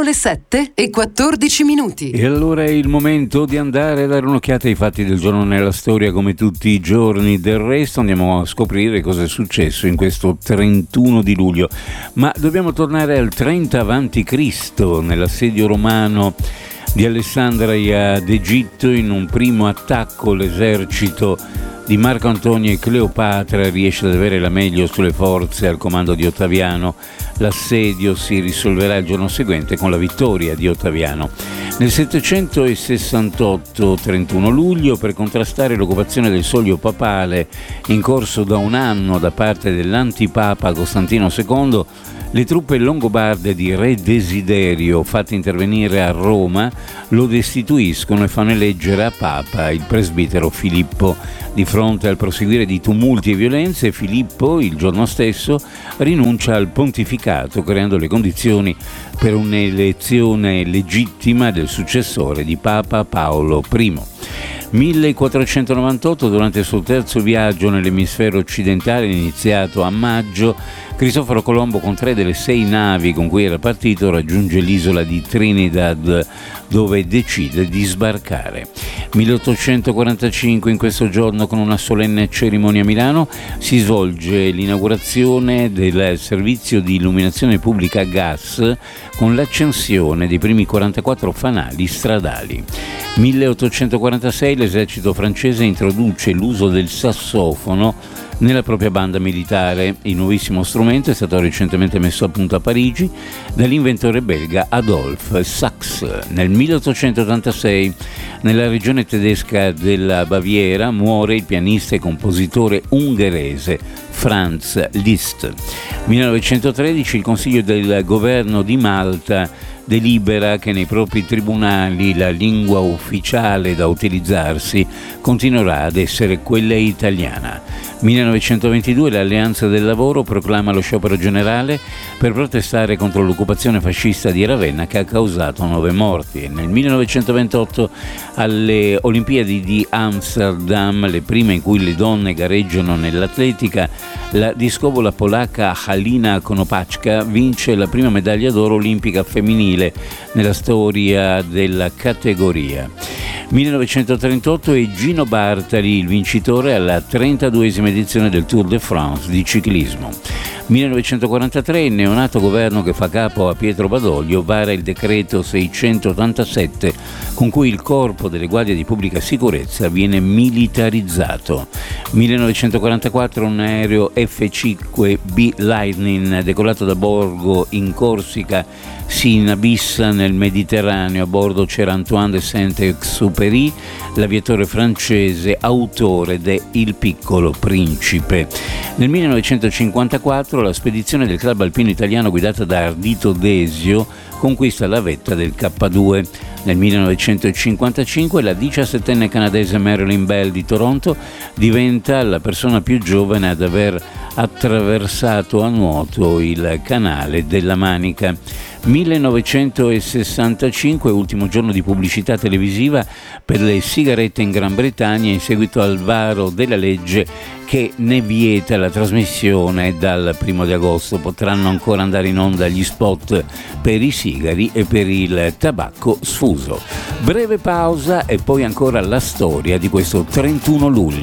le 7:14. E allora è il momento di andare a dare un'occhiata ai fatti del giorno nella storia, come tutti i giorni del resto. Andiamo a scoprire cosa è successo in questo 31 di luglio. Ma dobbiamo tornare al 30 avanti Cristo, nell'assedio romano di Alessandria d'Egitto. In un primo attacco l'esercito di Marco Antonio e Cleopatra riesce ad avere la meglio sulle forze al comando di Ottaviano. L'assedio si risolverà il giorno seguente con la vittoria di Ottaviano. Nel 768, 31 luglio, per contrastare l'occupazione del soglio papale in corso da un anno da parte dell'antipapa Costantino II, le truppe longobarde di Re Desiderio, fatte intervenire a Roma, lo destituiscono e fanno eleggere a papa il presbitero Filippo. Di fronte al proseguire di tumulti e violenze, Filippo, il giorno stesso, rinuncia al pontificato, creando le condizioni per un'elezione legittima del successore di Papa Paolo I. 1498, durante il suo terzo viaggio nell'emisfero occidentale, iniziato a maggio, Cristoforo Colombo, con 3 delle 6 navi con cui era partito, raggiunge l'isola di Trinidad, dove decide di sbarcare. 1845, in questo giorno, con una solenne cerimonia a Milano, si svolge l'inaugurazione del servizio di illuminazione pubblica a gas con l'accensione dei primi 44 fanali stradali. 1846, l'esercito francese introduce l'uso del sassofono nella propria banda militare. Il nuovissimo strumento è stato recentemente messo a punto a Parigi dall'inventore belga Adolphe Sax. Nel 1886, nella regione tedesca della Baviera, muore il pianista e compositore ungherese Franz Liszt. 1913, il Consiglio del Governo di Malta delibera che nei propri tribunali la lingua ufficiale da utilizzarsi continuerà ad essere quella italiana. 1922, l'Alleanza del Lavoro proclama lo sciopero generale per protestare contro l'occupazione fascista di Ravenna, che ha causato 9 morti. E nel 1928, alle Olimpiadi di Amsterdam, le prime in cui le donne gareggiano nell'atletica, la discobola polacca Halina Konopacka vince la prima medaglia d'oro olimpica femminile nella storia della categoria. 1938 è Gino Bartali il vincitore alla 32esima edizione del Tour de France di ciclismo. 1943, il neonato governo che fa capo a Pietro Badoglio vara il decreto 687 con cui il corpo delle guardie di pubblica sicurezza viene militarizzato. 1944, un aereo F-5B Lightning decollato da Borgo in Corsica si inabissa nel Mediterraneo. A bordo c'era Antoine de Saint-Exupéry, l'aviatore francese autore de Il piccolo principe. Nel 1954 la spedizione del club alpino italiano guidata da Ardito Desio conquista la vetta del K2. Nel 1955 la 17enne canadese Marilyn Bell di Toronto diventa la persona più giovane ad aver attraversato a nuoto il canale della Manica. 1965, ultimo giorno di pubblicità televisiva per le sigarette in Gran Bretagna in seguito al varo della legge che ne vieta la trasmissione dal 1 di agosto. Potranno ancora andare in onda gli spot per i sigari e per il tabacco sfuso. Breve pausa e poi ancora la storia di questo 31 luglio.